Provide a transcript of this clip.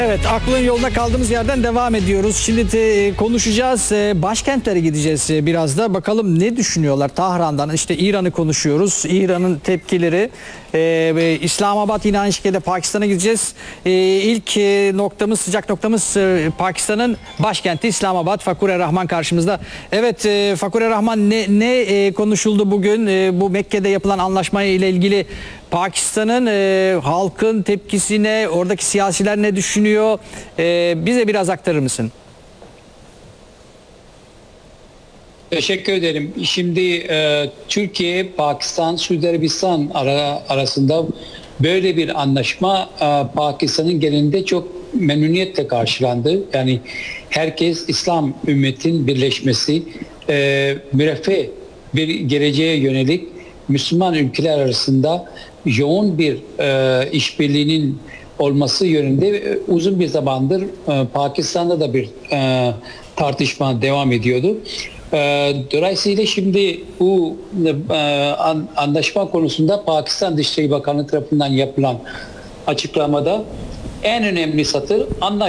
Evet, aklın yoluna kaldığımız yerden devam ediyoruz. Şimdi konuşacağız. Başkentlere gideceğiz biraz da. Bakalım ne düşünüyorlar Tahran'dan. İşte İran'ı konuşuyoruz. İran'ın tepkileri. İslamabad yine aynı şekilde Pakistan'a gideceğiz. İlk noktamız, sıcak noktamız Pakistan'ın başkenti İslamabad. Fakhur Rahman karşımızda. Evet Fakhur Rahman, ne konuşuldu bugün? Bu Mekke'de yapılan anlaşma ile ilgili Pakistan'ın halkın tepkisine, oradaki siyasiler ne düşünüyor? Bize biraz aktarır mısın? Teşekkür ederim. Şimdi Türkiye, Pakistan, Suudi Arabistan arasında böyle bir anlaşma Pakistan'ın genelinde çok memnuniyetle karşılandı. Yani herkes İslam ümmetin birleşmesi, müreffeh bir geleceğe yönelik Müslüman ülkeler arasında yoğun bir işbirliğinin olması yönünde uzun bir zamandır Pakistan'da da bir tartışma devam ediyordu. Dolayısıyla şimdi bu anlaşma konusunda Pakistan Dışişleri Bakanlığı tarafından yapılan açıklamada en önemli satır